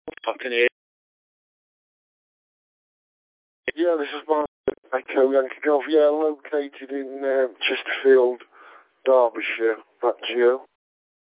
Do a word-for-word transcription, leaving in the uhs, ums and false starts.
Fucking idiot. Yeah, this is my Echo Yankee Golf. Yeah, located in uh, Chesterfield, Derbyshire. Back to you.